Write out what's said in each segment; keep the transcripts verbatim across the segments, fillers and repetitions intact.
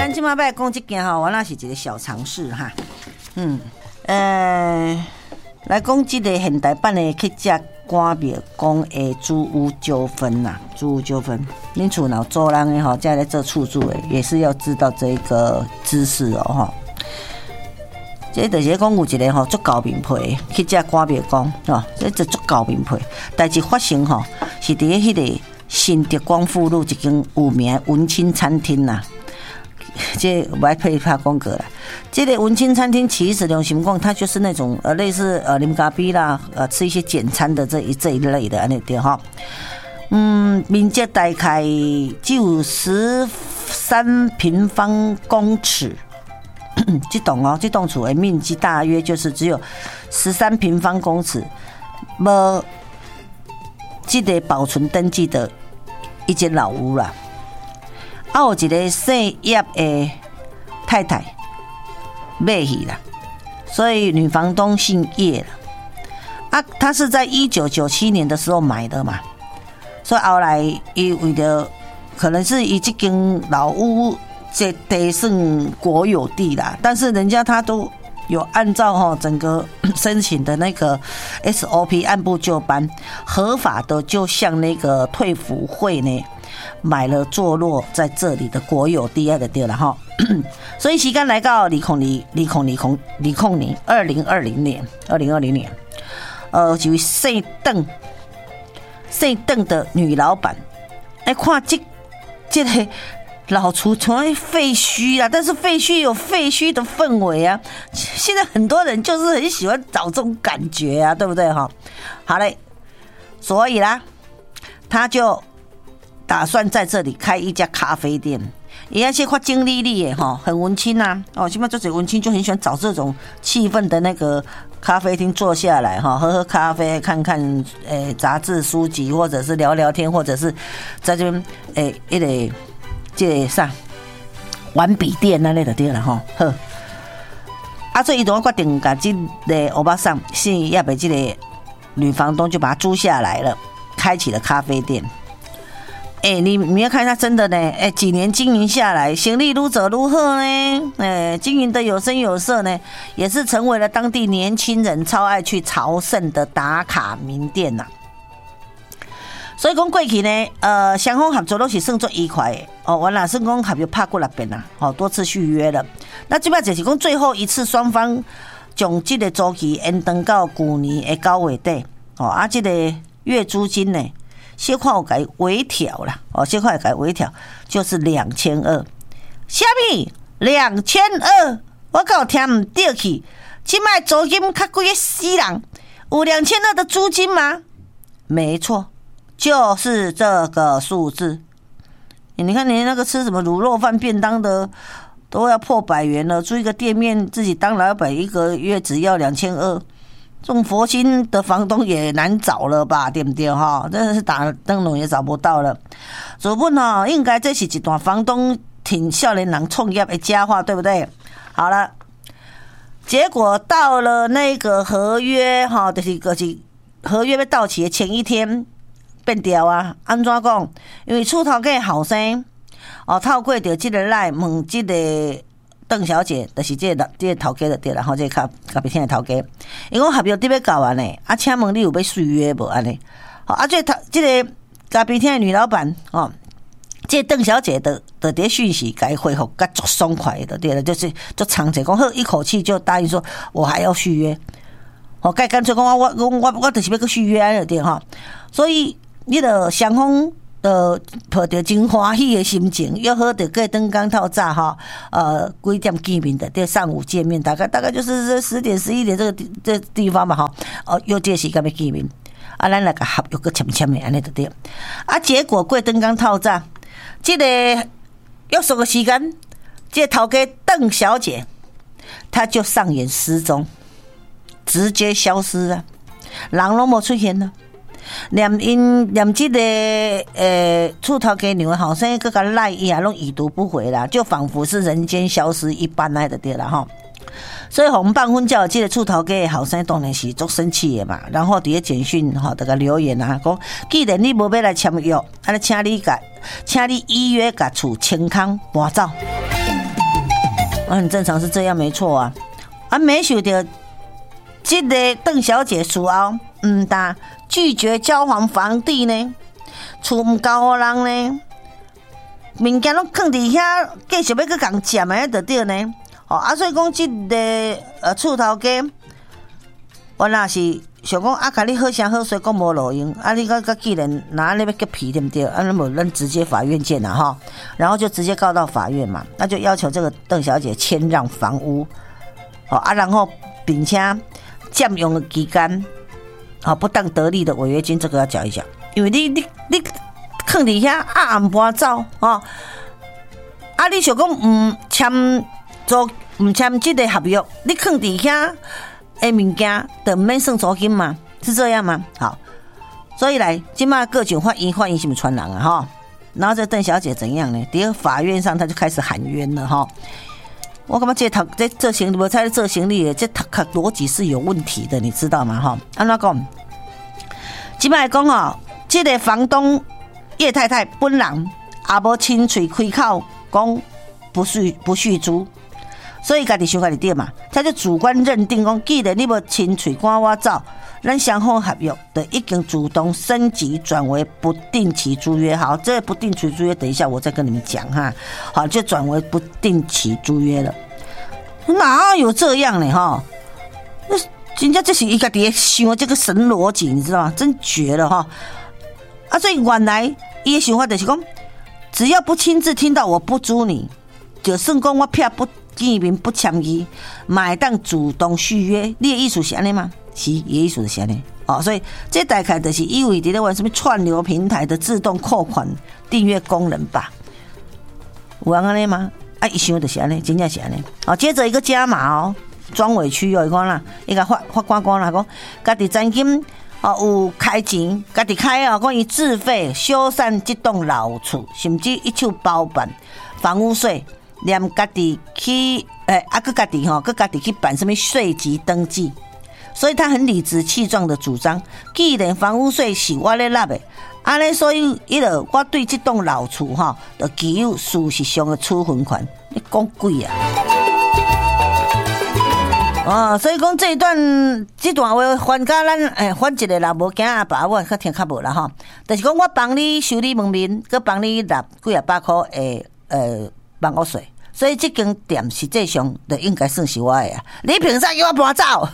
咱即马要讲这件吼，我那是一个小常识哈。嗯，呃，来讲这个现代版的客家官庙讲的租屋纠纷呐，租屋纠纷。恁厝若租人的吼，再来做厝主的，也是要知道这个知识哦吼。这就是讲有一个吼足高面皮，客家官庙讲哦，这就足高面皮。代志发生吼，是伫迄个新德光复路一间有名文青餐厅呐。这我还配拍广告啦。这个文青餐厅其实良心讲，它就是那种呃类似呃啉咖啡啦，呃吃一些简餐的这一这一类的安尼对哈。嗯，面积大概只有十三平方公尺。这栋哦，这栋厝的面积大约就是只有十三平方公尺，无这个保存登记的一间老屋啦。啊，有一个姓叶的太太买去啦，所以女房东姓叶了。啊，她是在一九九七年的时候买的嘛，所以后来伊为了可能是以这间老屋这得算国有地啦，但是人家他都有按照哈整个申请的那个 S O P 按部就班，合法的就向那个退辅会呢买了坐落在这里的国有地的对了哈。所以时间来到二零二二零二零年二零二零年二零二零年，呃，就是姓邓姓邓的女老板，来看这这个。老厨从废墟啊，但是废墟有废墟的氛围啊。现在很多人就是很喜欢找这种感觉啊，对不对哈？好嘞，所以啦，他就打算在这里开一家咖啡店，也要些夸经历力耶哈，很文青啊。哦，起码这种文青就很喜欢找这种气氛的那个咖啡厅坐下来哈，喝喝咖啡，看看诶杂志书籍，或者是聊聊天，或者是在这边诶一类。这啥玩笔电那类的对了哈，呵，啊，所以伊就决定把这个欧巴桑姓亚北这个女房东就把它租下来了，开启了咖啡店。哎、欸，你你要看一下，真的呢，哎、欸，几年经营下来，行利如走如鹤呢，哎、欸，经营的有声有色呢，也是成为了当地年轻人超爱去朝圣的打卡名店呐、啊。所以讲过去呢，呃，双方合作都是算作愉快的哦。完了，算讲合约拍过那边啦，哦，多次续约了。那这边就是讲最后一次，双方将这个租期延长到去年的九月底哦。啊，这个月租金呢，小可有改微调啦，哦，小可有改微调，就是两千二。虾米两千二？我搞听唔对去，这卖租金较贵个死人，有两千二的租金吗？没错。就是这个数字，你看连那个吃什么卤肉饭便当的都要破百元了，租一个店面自己当老板，一个月只要两千二，这种佛心的房东也难找了吧，对不对哈？真的是打灯笼也找不到了。主本哈，应该这是一段房东挺少年人创业的佳话，对不对？好了，结果到了那个合约哈，就是就是合约要到期的前一天。变调啊！安怎讲？因为厝头家后生哦，透过着即个来问即个邓小姐，就是即个即个头家就对啦，吼，即个咖咖啡厅的头家，伊讲合约伫要搞完呢，啊，请问你有要续约无安尼？好啊，这头即个咖啡厅的女老板哦，即个邓小姐的的啲讯息该回复，该足爽快的对了，就是就长者讲好，一口气就答应说，我还要续约。哦，该干脆讲我我我我我就是要去续约了对哈，所以。你著双方呃抱着真欢喜的心情，约好着过灯光透早哈，呃几点见面的？在上午见面，大概大概就是十点十一点这个这个地方嘛哈，哦，约这时间要见面，啊，咱来个合约个签签的安尼就对。啊，结果过灯光透早，这个约束的时间，这个头家邓小姐，她就上演失踪，直接消失啊，人拢无出现了。连因连这个呃厝头家娘后生个个赖伊啊，拢已读不回啦，就仿佛是人间消失一般来的对啦哈。所以红办婚叫这个厝头家后生当然是足生气的嘛，然后伫咧简讯哈，这个留言啊，讲既然你无要来签约，啊，请你甲，请你依约甲厝清空搬走。 很正常是这样没错啊。啊，没想到这个邓小姐事后，唔但拒绝交还房地呢，厝唔交给人呢，物件拢放伫遐，继续要去共占的就对呢。哦，啊，所以讲这个呃厝头家，我若是想讲啊，甲你好声好势讲无路用，啊，你个个既然拿那边个皮对不对？啊，那么咱直接法院见了哈，然后就直接告到法院嘛，那就要求这个邓小姐谦让房屋，哦啊，然后并且占用的期间，哦不当得利的违约金，这个要讲一讲，因为你你你放伫遐啊暗搬走哦，啊你想讲唔签租唔签这个合约，你放伫遐。诶，物件就唔免算租金嘛，是这样吗？好，所以来，今嘛各种法院，法院是不是传人啊？哈，然后这邓小姐怎样呢？在法院上，她就开始喊冤了哈。我感觉这读这这行，我猜这行李这读逻辑是有问题的，你知道吗？哈，安怎讲？今嘛讲哦，这个房东叶太太本人也无亲嘴开口讲不续不续租。所以家己想家己对嘛，他就主观认定讲，既然你无亲嘴赶我走，咱双方合约就已经主动升级转为不定期租约。好，这个不定期租约，等一下我再跟你们讲哈。好，就转为不定期租约了。哪有这样呢？哈，那人家这是一个别想这个神逻辑，你知道吗？真绝了哈！啊，所以原来伊的想法就是讲，只要不亲自听到我不租你，就算讲我骗不。见面不签字，买当主动续约，你的意思是安尼吗？是，伊的意思是安尼。哦，所以这大概就是因为伫咧玩什么串流平台的自动扣款订阅功能吧？有人安尼吗？啊，一想就是安尼，真正是安尼。哦，接着一个加码哦，装委屈哦，伊讲啦，伊个法法官讲啦，讲家己曾经哦有开钱，家己开哦，讲伊自费修缮这栋老厝，甚至一手包办房屋税。连家己去，诶、欸，啊，佮家己吼，佮家己去办什么税籍登记，所以他很理直气壮的主张，既然房屋税是我咧纳的，安尼所以伊就我对这栋老厝吼，就给予事实上的处分权。你讲鬼啊！哦，所以讲这一段这段话翻甲咱诶翻一个啦，无惊阿爸，我较听较无啦吼。就是讲我帮你修理门面，佮帮你纳几啊百块诶，呃。房屋税，所以这间店实际上就应该算是我的啊！你凭啥叫我搬走？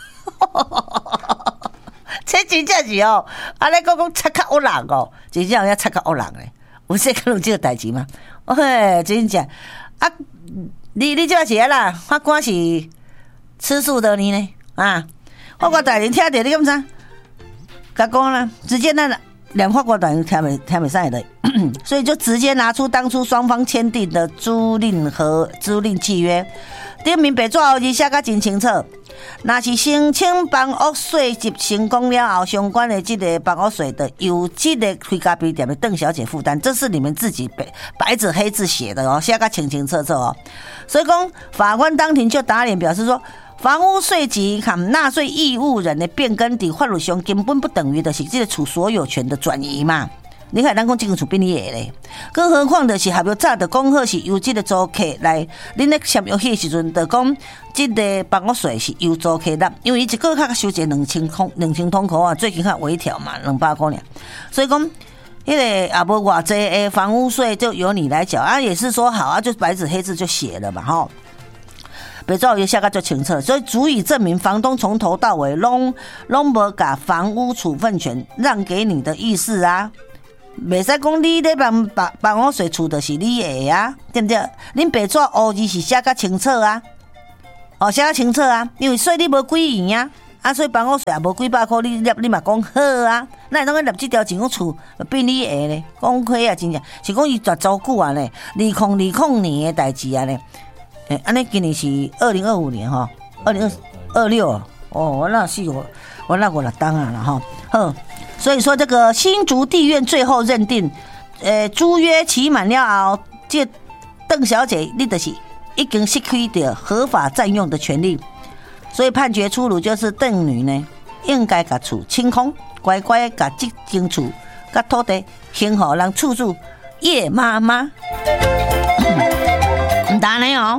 这真正是哦，安尼讲讲擦较恶人哦，真正要擦较恶人嘞！有世间有这个代志吗？嘿，真正啊！你你这是啦，法官是吃素的你呢啊！法官大人听到你干啥？甲讲啦，直接那两法官大人听没听没上来的。所以就直接拿出当初双方签订的租赁和租赁契约，顶面白纸黑字写甲真清楚。若是申请房屋税集成功了后，相关的这个房屋税的由这个开咖啡店的邓小姐负担，这是你们自己白白纸黑字写的哦，写甲清清楚楚哦。所以讲法官当庭就打脸表示说，房屋税及含纳税义务人的变更，伫法律上根本不等于的是这个处所有权的转移嘛。你看，咱讲这个厝变你的咧，更何况的是合约早就讲好是由这个租客来，恁咧签约迄时阵就讲这个房屋税是由租客纳，因为伊一个月收一两千块，两千通块啊，最近较微调嘛，两百块尔，所以讲迄个也无偌济诶房屋税就由你来缴啊，也是说好啊，就白纸黑字就写了嘛，吼。白纸黑字写甲就清楚，所以足以证明房东从头到尾拢拢无把房屋处分权让给你的意思啊。袂使讲你咧办办办屋税厝就是你的啊，对不对？恁白纸黑字是写甲清楚啊，哦写甲清楚啊，因为税你无几元啊，啊所以办屋税也无几百块，你立你嘛讲好啊，那当然立这条钱个厝变你的咧，讲亏啊真正是讲伊绝足久啊咧，二零二零年的代志啊咧，诶，安尼今年是二零二五年哈，二零二六哦，我那是我我那我了当然了哈，好。所以说，这个新竹地院最后认定，呃，租约期满了后，这邓小姐你就是已经失去的合法占用的权利，所以判决出炉就是邓女呢应该把厝清空，乖乖把这间厝甲土地还给人厝主叶妈妈。唔单呢哦，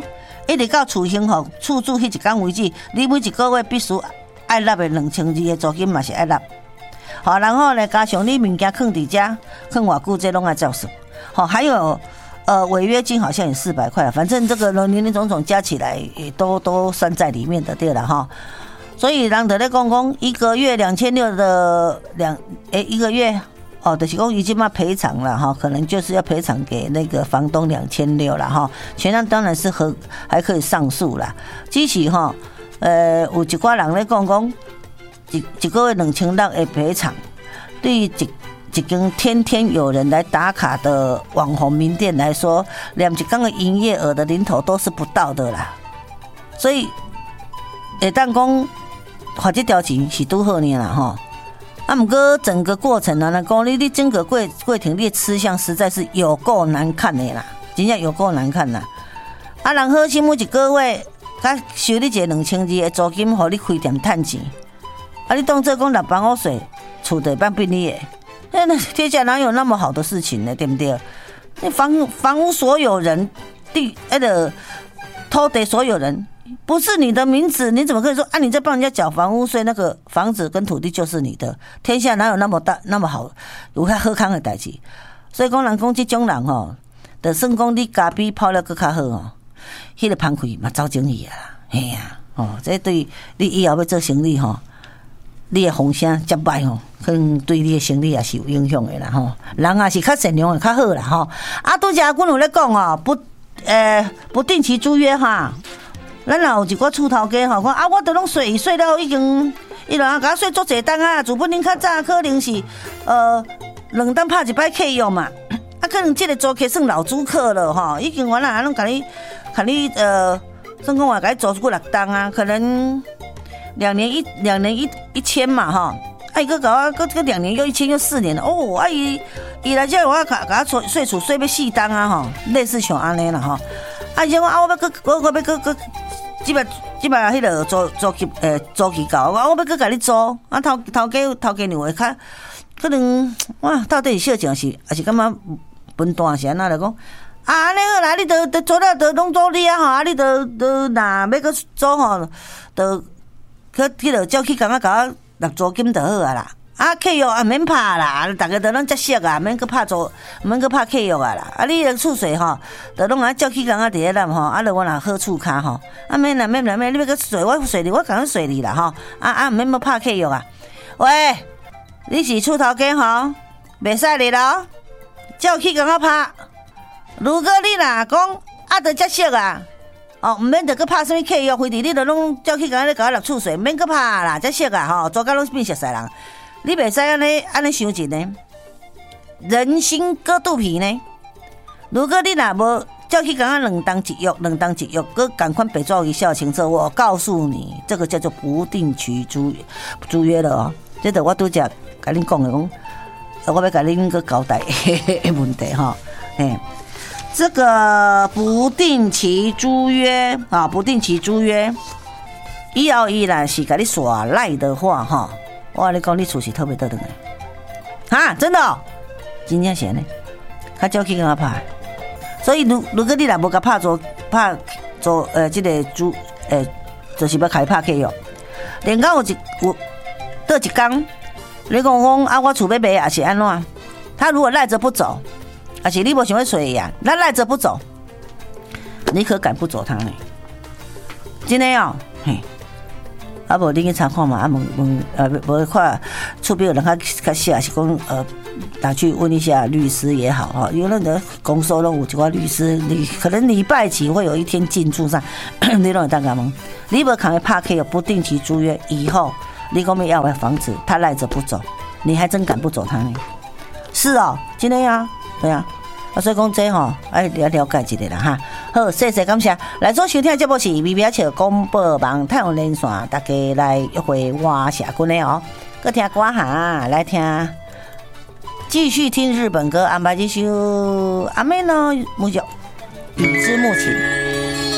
一直到厝幸福厝主迄一天为止，你每一个月必须爱纳的两千二的租金嘛是爱纳。好，然后呢，加上你物件放伫遮，放偌久这拢要照算。好，还有呃违约金好像也四百块，反正这个林林总总加起来也都都算在里面的对了哈。所以人在咧讲讲一个月两千六的两诶一个月哦，就是讲已经嘛赔偿了哈，可能就是要赔偿给那个房东两千六了哈。全案当然是和还可以上诉啦。只是哈，呃，有一寡人咧讲讲。一一个月两千六的赔偿，对于一一间天天有人来打卡的网红名店来说，连一天的营业额的零头都是不到的啦。所以，会当讲花这条钱是拄好呢啦吼。啊，不过整个过程啊，讲你你整个过过程你的吃相实在是有够难看的啦，真正有够难看啦。啊，人好心每一个月，甲收你一个两千二的租金，互你开店趁钱。啊！你当做讲拿房屋税，厝地办便利的，那天下哪有那么好的事情呢？对不对？那房房屋所有人，地那个土地所有人，不是你的名字，你怎么可以说啊？你在帮人家缴房屋税，那个房子跟土地就是你的？天下哪有那么大那么好有遐好康的代志？所以讲人讲这种人吼，就算讲你家比跑了更较好哦，迄、那个盘开嘛走生意啊，嘿呀、啊，哦，这对你以后要做生意吼。你的风声接歹吼，可能对你的生理也是有影响的啦吼。人也是较善良的较好啦吼。啊，拄则阮有咧讲哦，不，呃，不定期租约哈。咱若有一个厝头家吼，讲啊，我都拢睡睡了已经，伊就甲我睡足侪档啊。自本恁较早可能是呃两档拍一摆契约嘛，啊，可能这个租客算老租客了吼，已经原来拢甲你，甲你呃，算讲话甲你租过六档啊，可能。两年一两年一一千嘛哈，啊伊个搞啊个个两年又一千又四年了哦，啊伊伊来这我甲甲我税厝税要四档啊哈，类似像安尼啦哈，啊伊讲啊我要个我我要个个，即摆即摆迄个租租期诶租期到，我我要个甲你租，啊头头家头家认为较可能哇到底是小钱是还是感觉分担是安那来讲。啊，安尼好啦，你都都做了，都拢租你啊吼，啊你都都若要个租吼，都。去去落照去共我甲我纳租金就好啊啦，啊契约啊免拍啦，大家都拢接熟啊，免去拍租，免去拍契约啊啦。啊你个厝税吼，都拢啊照去共我伫咧揽吼，啊落我若好厝骹吼，啊免啦免啦免，你要个税我税你，我共我税你啦吼，啊啊免要拍契约啊。喂，你是厝头家吼，袂使哩咯，照去共我拍。如果你若讲啊，都接熟啊。哦，唔免着去拍什么契约，非得你着拢照去甲你甲我纳厝税，免去拍啦，才熟啊吼，做甲拢变熟识人，你袂使安尼安尼想真呢，人心隔肚皮呢。如果你若无照去甲我两当一约，两当一约，佮赶快白做一笑清楚，我告诉你，这个叫做不定期租租约了哦。这个我拄则甲恁讲的讲，我要甲恁个交代的问题哈，嘿。这个不定期租约啊，不定期租约，以后伊若是甲你耍赖的话哈，我跟你讲，你厝是特别得等的，哈，真的、哦，真正是呢，他照去跟他拍，所以如如果你若无甲拍做拍做呃这个租呃，就是要开拍契约，连讲有一有倒一天，你讲讲啊，我厝要卖也是安怎？他如果赖着不走。而且你无想要找伊啊，咱赖着不走，你可赶不走他呢？真的哦，嘿，啊无你去查看嘛，啊问问呃，无看厝边有人较较细，是讲呃，拿去问一下律师也好哈，因为那个公所拢有一寡律师，你可能礼拜几会有一天进驻上，你拢会当干嘛？你无可能拍 K 有不定期租约以后，你讲要买房子，他赖着不走，你还真赶不走他呢？是哦，真的呀。对啊，啊，所以讲这吼，爱了了解一下啦哈。好，谢谢感谢。来做收听的节目是微微笑广播网太阳连线，大家来约会我社群的哦。搁听歌哈，来听，继续听日本歌，安排这首阿妹呢，木有雨之木情。